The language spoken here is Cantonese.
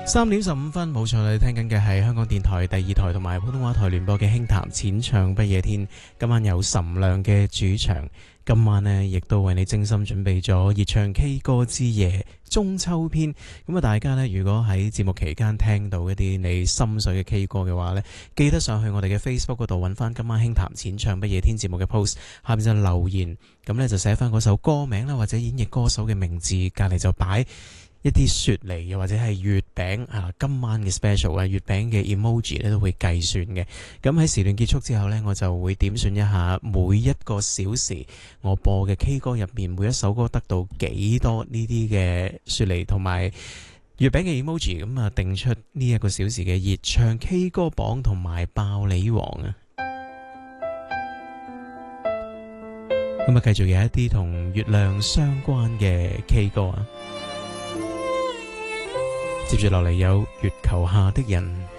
3:15，冇錯，你聽緊嘅係香港電台第2台同埋普通話台聯播嘅輕談淺唱不夜天。今晚有岑亮嘅主場，今晚呢亦都為你精心準備咗熱唱 K 歌之夜中秋篇。咁啊，大家呢如果喺節目期間聽到一啲你心水嘅 K 歌嘅話呢，記得上去我哋嘅 Facebook 嗰度揾翻今晚輕談淺唱不夜天節目嘅 post， 下面就留言，咁呢就寫翻嗰首歌名啦，或者演繹歌手嘅名字，隔籬就擺一啲雪梨又或者係月餅啊，今晚嘅 special 啊，月餅嘅 emoji 咧都會計算嘅。咁喺時段結束之後呢，我就會點算一下每一個小時我播嘅 K 歌入面每一首歌得到幾多呢啲嘅雪梨同埋月餅嘅 emoji， 咁啊定出呢一個小時嘅熱唱 K 歌榜同埋爆梨王啊。咁啊繼續有一啲同月亮相關嘅 K 歌啊。接住落嚟有月球下的人。